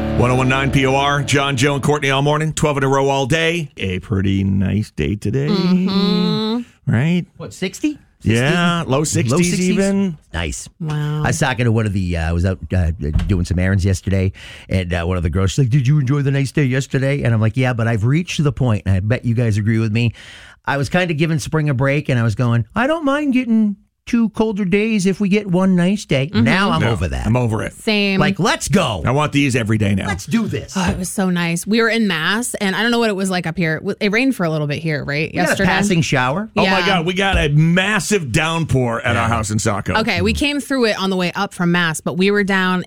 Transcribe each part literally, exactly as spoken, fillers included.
one oh one point nine P O R, John, Joe, and Courtney all morning, twelve in a row all day. A pretty nice day today. Mm-hmm. Right? What, sixty? Yeah, low sixties, Low sixties even. Nice. Wow. I was talking to one of the, uh, I was out uh, doing some errands yesterday, and uh, one of the girls, she's like, did you enjoy the nice day yesterday? And I'm like, yeah, but I've reached the point, and I bet you guys agree with me. I was kind of giving spring a break, and I was going, I don't mind getting two colder days if we get one nice day. Mm-hmm. Now I'm No, over that. I'm over it. Same. Like, let's go. I want these every day now. Let's do this. Oh, it was so nice. We were in Mass, and I don't know what it was like up here. It rained for a little bit here, right? We got Yesterday. a passing shower. Oh, Yeah. my God. We got a massive downpour at Yeah. our house in Saco. Okay, we came through it on the way up from Mass, but we were down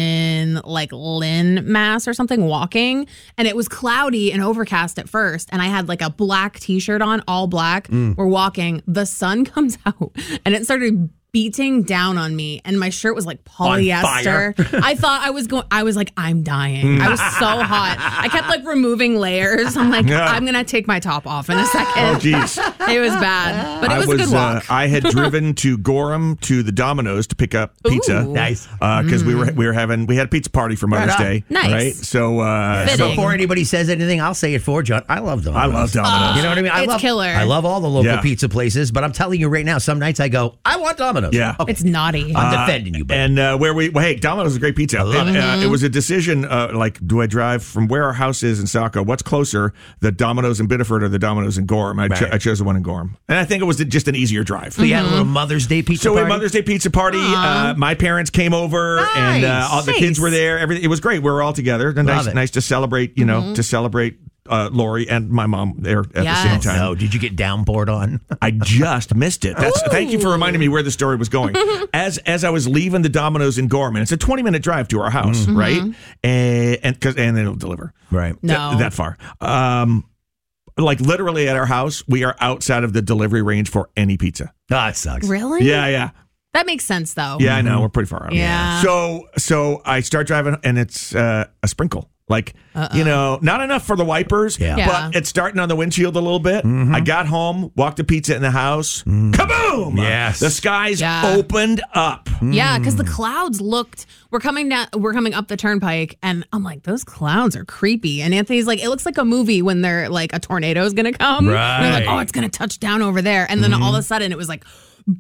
in like Lynn, Mass or something walking, and it was cloudy and overcast at first, and I had like a black t-shirt on, all black. Mm. We're walking. The sun comes out, and it started beating down on me, and my shirt was like polyester. I thought I was going, I was like, I'm dying. I was so hot. I kept like removing layers. I'm like, Yeah. I'm going to take my top off in a second. Oh, geez. It was bad, but it was, I a good walk. Uh, I had driven to Gorham to the Domino's to pick up pizza. Ooh. Nice. Because uh, we were we were having we had a pizza party for Mother's Right on. Day. Nice. Right. So uh, Fitting. so Before anybody says anything, I'll say it for John. I love them. I love Domino's. You know what I mean? I It's love, killer. I love all the local Yeah. pizza places, but I'm telling you right now, some nights I go, I want Domino's. Yeah. Okay. It's naughty. I'm defending you, buddy. And uh, where we, well, hey, Domino's is a great pizza. I love And, it. uh, it was a decision, uh, like, do I drive from where our house is in Saco? What's closer, the Domino's in Biddeford or the Domino's in Gorham? I, cho- Right. I chose the one in Gorham. And I think it was just an easier drive. So you had a little Mother's Day pizza So we had party? Mother's Day pizza party. Uh, my parents came over, and uh, all the Nice. kids were there. Everything it was great. We were all together. And nice, it. nice to celebrate. You know, to celebrate uh, Lori and my mom there at the same Yes. time. No, did you get downpoured on? I just missed it. That's, thank you for reminding me where the story was going. As as I was leaving the Domino's in Gorham, and it's a twenty minute drive to our house, right? And and because and it'll deliver Right. No. Th- that far. Um, like literally at our house, we are outside of the delivery range for any pizza. Oh, it sucks. Really? Yeah, yeah. That makes sense, though. Yeah, I know. We're pretty far out. Yeah. So so I start driving, and it's uh, a sprinkle. Like, Uh-oh. you know, not enough for the wipers, Yeah. Yeah. but it's starting on the windshield a little bit. I got home, walked the pizza in the house. Kaboom! Yes. The skies Yeah. opened up. Yeah, because the clouds looked. We're coming down. We're coming up the turnpike, and I'm like, those clouds are creepy. And Anthony's like, it looks like a movie when they're like a tornado is gonna come. Right. And they're like, oh, it's gonna touch down over there, and then all of a sudden it was like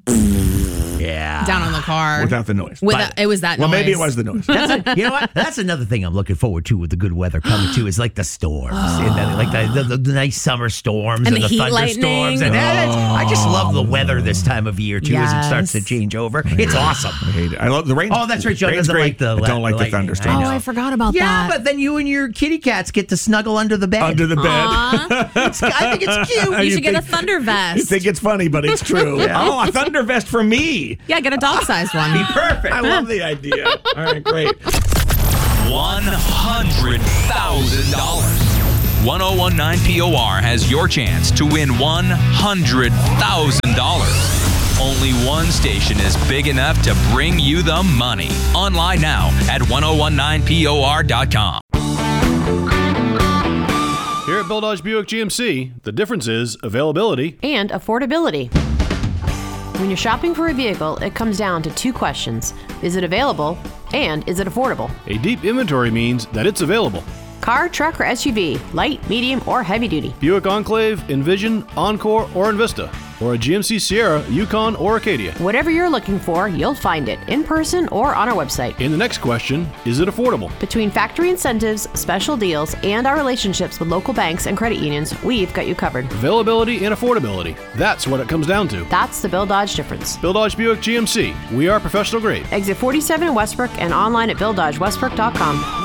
Yeah. down on the car Without the noise. With But- a, it was that. Well, noise. maybe it was the noise. That's a, you know what? That's another thing I'm looking forward to with the good weather coming too. Is like the storms, and the, like the, the, the nice summer storms and, And the the, heat thunderstorms. lightning. And that's- I just love the weather this time of year too, as it starts to Yes. change over. It's awesome. I hate it. I love the rain. Oh, that's right. John Rain's doesn't great. like the I la- don't like the lightning. thunderstorms. I Oh, know. I forgot about Yeah, that. but then you and your kitty cats get to snuggle under the bed. Under the bed. Aw, It's- I think it's cute. you You should get a think- thunder vest. You think it's funny, but it's true. Oh, a thunder vest for me. yeah, get a dog-sized one. Perfect. I love the idea. All right, great. one hundred thousand dollars. one oh one point nine P O R has your chance to win one hundred thousand dollars. Only one station is big enough to bring you the money. Online now at ten nineteen P O R dot com. Here at Bill Dodge Buick G M C, the difference is availability. And affordability. When you're shopping for a vehicle, it comes down to two questions. Is it available? And is it affordable? A deep inventory means that it's available. Car, truck, or S U V, light, medium, or heavy duty. Buick Enclave, Envision, Encore, or Envista. Or a G M C Sierra, Yukon, or Acadia. Whatever you're looking for, you'll find it in person or on our website. In the next question, is it affordable? Between factory incentives, special deals, and our relationships with local banks and credit unions, we've got you covered. Availability and affordability. That's what it comes down to. That's the Bill Dodge difference. Bill Dodge Buick G M C. We are professional grade. Exit forty-seven in Westbrook and online at bill dodge westbrook dot com.